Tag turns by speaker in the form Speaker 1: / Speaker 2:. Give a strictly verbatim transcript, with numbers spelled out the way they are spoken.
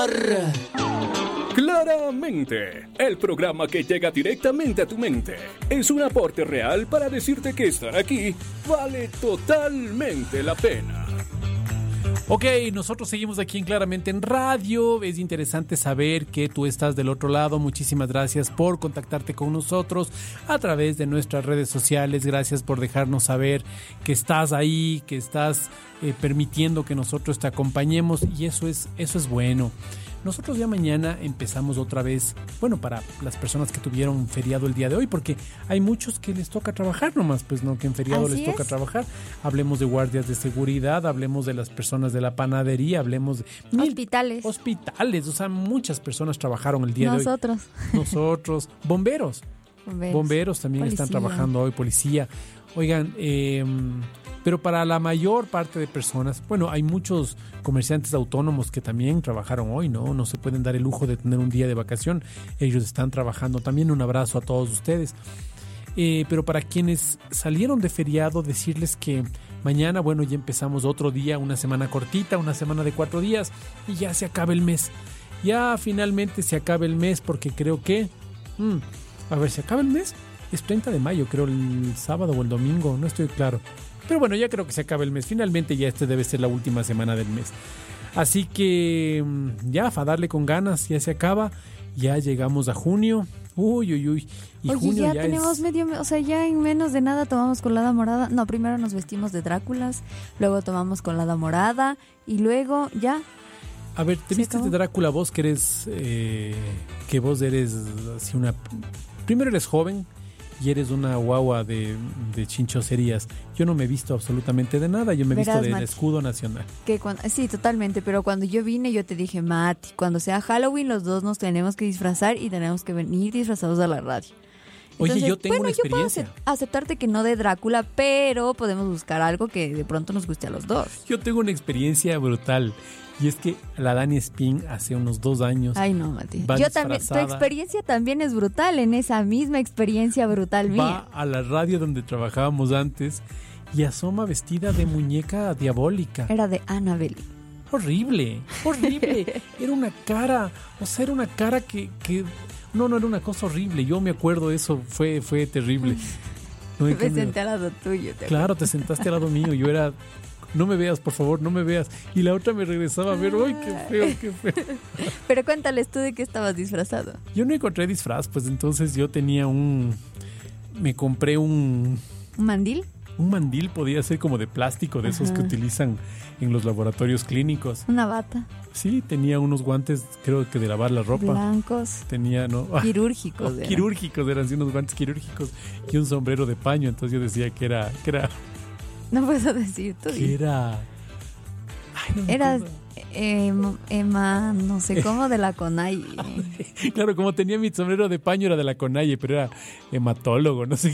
Speaker 1: humor.
Speaker 2: Claramente, el programa que llega directamente a tu mente es un aporte real para decirte que estar aquí vale totalmente la pena.
Speaker 3: Ok, nosotros seguimos aquí en Claramente en Radio. Es interesante saber que tú estás del otro lado. Muchísimas gracias por contactarte con nosotros a través de nuestras redes sociales. Gracias por dejarnos saber que estás ahí, que estás eh, permitiendo que nosotros te acompañemos, y eso es, eso es bueno. Nosotros ya mañana empezamos otra vez, bueno, para las personas que tuvieron feriado el día de hoy, porque hay muchos que les toca trabajar nomás, pues no, que en feriado
Speaker 4: Así
Speaker 3: les toca
Speaker 4: es.
Speaker 3: trabajar. Hablemos de guardias de seguridad, hablemos de las personas de la panadería, hablemos de... mil-
Speaker 4: Hospitales.
Speaker 3: Hospitales, o sea, muchas personas trabajaron el día
Speaker 4: Nosotros.
Speaker 3: de hoy. Nosotros. Bomberos.
Speaker 4: Bomberos.
Speaker 3: Bomberos también
Speaker 4: Policía.
Speaker 3: están trabajando hoy, policía. Oigan, eh, pero para la mayor parte de personas, bueno, hay muchos comerciantes autónomos que también trabajaron hoy, ¿no? No se pueden dar el lujo de tener un día de vacación. Ellos están trabajando también. Un abrazo a todos ustedes. Eh, pero para quienes salieron de feriado, decirles que mañana, bueno, ya empezamos otro día, una semana cortita, una semana de cuatro días, y ya se acaba el mes. Ya finalmente se acaba el mes, porque creo que... mm, a ver, ¿se acaba el mes? Es treinta de mayo, creo, el sábado o el domingo, no estoy claro. Pero bueno, ya creo que se acaba el mes. Finalmente ya este debe ser la última semana del mes. Así que mm, ya, a darle con ganas, ya se acaba. Ya llegamos a junio. Uy, uy, uy. Y
Speaker 4: Oye,
Speaker 3: junio
Speaker 4: ya,
Speaker 3: ya
Speaker 4: tenemos
Speaker 3: es...
Speaker 4: medio, o sea, ya en menos de nada tomamos colada morada. No, primero nos vestimos de Dráculas, luego tomamos colada morada y luego ya.
Speaker 3: A ver, ¿te
Speaker 4: ¿Se
Speaker 3: viste de
Speaker 4: acabó?
Speaker 3: Drácula vos que eres... Eh, que vos eres así una... Primero eres joven y eres una guagua de, de chinchoserías. Yo no me he visto absolutamente de nada. Yo me he
Speaker 4: Verás,
Speaker 3: visto del
Speaker 4: Mati.
Speaker 3: escudo nacional.
Speaker 4: Que cuando, sí, totalmente, pero cuando yo vine yo te dije, Mati, cuando sea Halloween los dos nos tenemos que disfrazar y tenemos que venir disfrazados a la radio.
Speaker 3: Oye, yo tengo
Speaker 4: bueno,
Speaker 3: una
Speaker 4: yo puedo
Speaker 3: experiencia.
Speaker 4: acep- aceptarte que no de Drácula, pero podemos buscar algo que de pronto nos guste a los dos.
Speaker 3: Yo tengo una experiencia brutal. Y es que la Dani Spin hace unos dos años...
Speaker 4: Ay, no, Mati.
Speaker 3: Va
Speaker 4: Yo también, tu
Speaker 3: disfrazada.
Speaker 4: experiencia también es brutal, en esa misma experiencia brutal mía.
Speaker 3: va a la radio donde trabajábamos antes y asoma vestida de muñeca diabólica.
Speaker 4: Era de Annabelle.
Speaker 3: Horrible, horrible. Era una cara, o sea, era una cara que... que no, no, era una cosa horrible. Yo me acuerdo, eso fue, fue terrible. No, en
Speaker 4: Me
Speaker 3: cambio-
Speaker 4: senté al lado tuyo. ¿te
Speaker 3: Claro, te sentaste al lado mío. Yo era... No me veas, por favor, no me veas. Y la otra me regresaba a ver. ¡Ay, qué feo, qué feo!
Speaker 4: acuerdas? Pero cuéntales tú de qué estabas disfrazado.
Speaker 3: Yo no encontré disfraz, pues entonces yo tenía un... Me compré un...
Speaker 4: ¿Un mandil?
Speaker 3: Un mandil, podía ser como de plástico, de esos
Speaker 4: Ajá.
Speaker 3: que utilizan en los laboratorios clínicos.
Speaker 4: Una bata.
Speaker 3: Sí, tenía unos guantes, creo que de lavar la ropa.
Speaker 4: Blancos.
Speaker 3: Tenía, ¿no? Ah,
Speaker 4: Quirúrgicos.
Speaker 3: oh,
Speaker 4: eran.
Speaker 3: quirúrgicos, eran así unos guantes quirúrgicos y un sombrero de paño. Entonces yo decía que era... Que era,
Speaker 4: No puedo decir tú.
Speaker 3: que era ay, no me
Speaker 4: Eras
Speaker 3: acuerdo.
Speaker 4: eh, Emma, no sé cómo, de la Conay.
Speaker 3: Claro, como tenía mi sombrero de paño era de la Conalle, pero era hematólogo, no sé